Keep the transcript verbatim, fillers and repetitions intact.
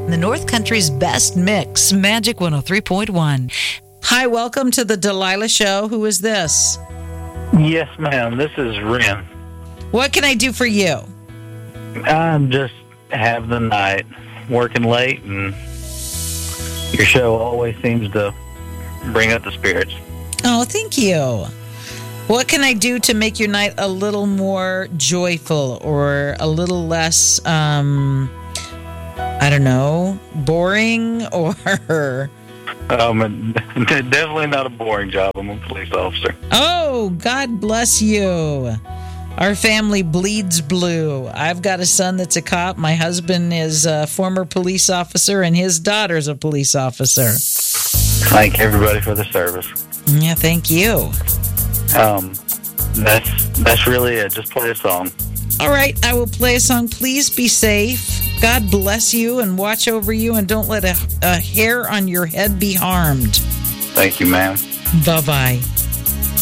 The North Country's best mix, Magic one oh three point one. Hi, welcome to the Delilah Show. Who is this? Yes, ma'am. This is Ren. What can I do for you? I'm just having the night, working late, and your show always seems to bring up the spirits. Oh, thank you. What can I do to make your night a little more joyful or a little less, um, I don't know, boring or... Um, definitely not a boring job. I'm a police officer. Oh, God bless you. Our family bleeds blue. I've got a son that's a cop. My husband is a former police officer, and his daughter's a police officer. Thank everybody for the service. Yeah, thank you. Um, that's that's really it. Just play a song. All right, I will play a song. Please be safe. God bless you and watch over you, and don't let a, a hair on your head be harmed. Thank you, ma'am. Bye-bye.